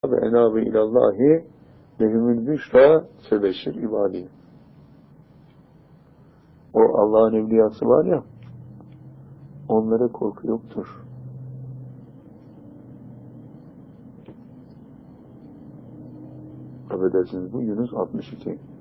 ve enabe ilallahi lehumul büşra febeşir ibadi. O Allah'ın evliyası var ya, onlara korku yoktur. Affedersiniz, bu Yunus 62.